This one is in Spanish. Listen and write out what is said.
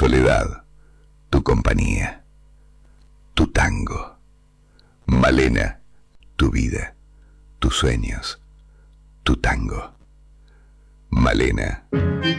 soledad, tu compañía, tu tango. Malena, tu vida, tus sueños, tu tango. Malena.